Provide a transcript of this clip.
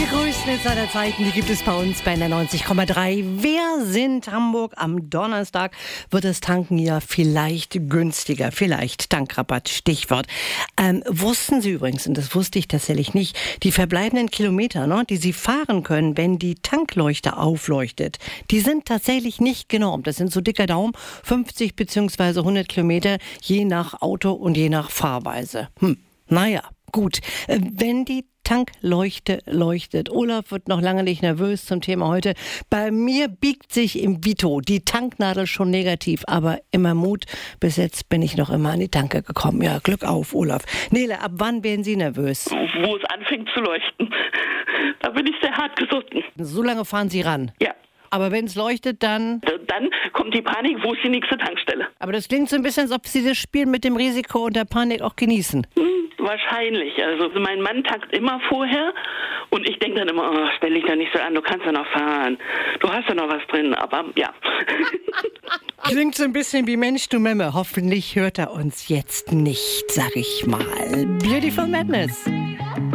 Die größten Hits aller Zeiten, die gibt es bei uns bei der 90,3. Wer sind Hamburg? Am Donnerstag wird das Tanken ja vielleicht günstiger. Vielleicht Tankrabatt, Stichwort. Wussten Sie übrigens, und das wusste ich tatsächlich nicht, die verbleibenden Kilometer, die Sie fahren können, wenn die Tankleuchte aufleuchtet, die sind tatsächlich nicht genormt. Das sind so dicker Daumen, 50 bzw. 100 Kilometer, je nach Auto und je nach Fahrweise. Naja, gut. Wenn die Tankleuchte leuchtet. Olaf wird noch lange nicht nervös zum Thema heute. Bei mir biegt sich im Vito die Tanknadel schon negativ, aber immer Mut. Bis jetzt bin ich noch immer an die Tanke gekommen. Ja, Glück auf, Olaf. Nele, ab wann werden Sie nervös? Wo es anfängt zu leuchten. Da bin ich sehr hart gesotten. So lange fahren Sie ran? Ja. Aber wenn es leuchtet, dann kommt die Panik, wo ist die nächste Tankstelle? Aber das klingt so ein bisschen, als ob Sie das Spiel mit dem Risiko und der Panik auch genießen. Wahrscheinlich. Also mein Mann tankt immer vorher und ich denke dann immer, stell dich da nicht so an, du kannst ja noch fahren. Du hast ja noch was drin, aber ja. Klingt so ein bisschen wie Mensch, du Memme. Hoffentlich hört er uns jetzt nicht, sag ich mal. Beautiful Madness.